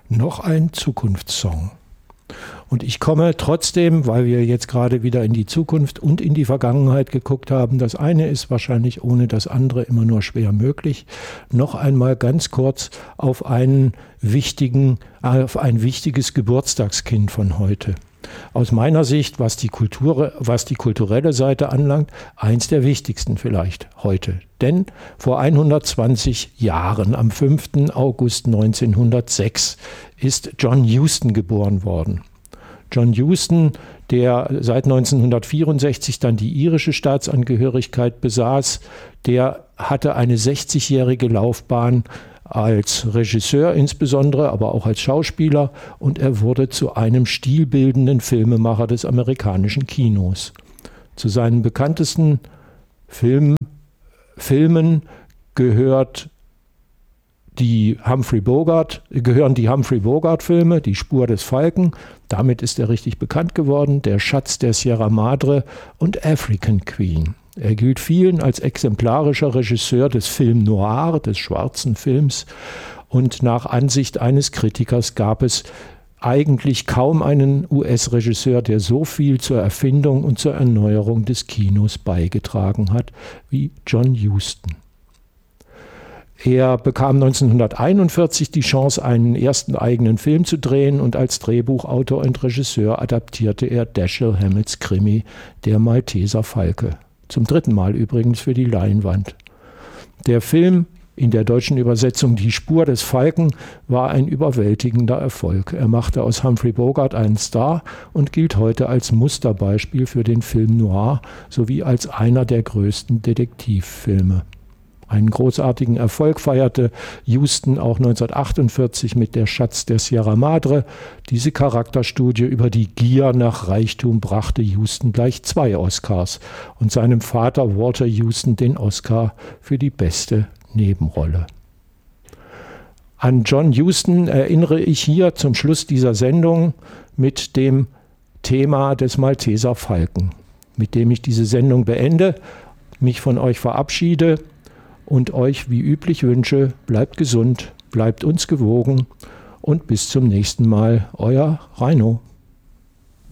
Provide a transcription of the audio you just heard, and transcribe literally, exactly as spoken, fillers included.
noch ein Zukunftssong. Und ich komme trotzdem, weil wir jetzt gerade wieder in die Zukunft und in die Vergangenheit geguckt haben, das eine ist wahrscheinlich ohne das andere immer nur schwer möglich, noch einmal ganz kurz auf einen wichtigen, auf ein wichtiges Geburtstagskind von heute. Aus meiner Sicht, was die Kultur, was die kulturelle Seite anlangt, eins der wichtigsten vielleicht heute. Denn vor hundertzwanzig Jahren, am fünften August neunzehnhundertsechs, ist John Huston geboren worden. John Huston, der seit neunzehnhundertvierundsechzig dann die irische Staatsangehörigkeit besaß, der hatte eine sechzigjährige Laufbahn als Regisseur insbesondere, aber auch als Schauspieler, und er wurde zu einem stilbildenden Filmemacher des amerikanischen Kinos. Zu seinen bekanntesten Film, Filmen gehört die Humphrey Bogart, gehören die Humphrey Bogart-Filme, Die Spur des Falken, damit ist er richtig bekannt geworden, Der Schatz der Sierra Madre und African Queen. Er gilt vielen als exemplarischer Regisseur des Film Noir, des schwarzen Films, und nach Ansicht eines Kritikers gab es eigentlich kaum einen U S-Regisseur, der so viel zur Erfindung und zur Erneuerung des Kinos beigetragen hat wie John Huston. Er bekam neunzehnhunderteinundvierzig die Chance, einen ersten eigenen Film zu drehen, und als Drehbuchautor und Regisseur adaptierte er Dashiell Hammetts Krimi Der Malteser Falke. Zum dritten Mal übrigens für die Leinwand. Der Film, in der deutschen Übersetzung Die Spur des Falken, war ein überwältigender Erfolg. Er machte aus Humphrey Bogart einen Star und gilt heute als Musterbeispiel für den Film Noir sowie als einer der größten Detektivfilme. Einen großartigen Erfolg feierte Huston auch neunzehnhundertachtundvierzig mit Der Schatz der Sierra Madre. Diese Charakterstudie über die Gier nach Reichtum brachte Huston gleich zwei Oscars und seinem Vater Walter Huston den Oscar für die beste Nebenrolle. An John Huston erinnere ich hier zum Schluss dieser Sendung mit dem Thema des Malteser Falken, mit dem ich diese Sendung beende, mich von euch verabschiede und euch wie üblich wünsche, bleibt gesund, bleibt uns gewogen und bis zum nächsten Mal, euer Reino.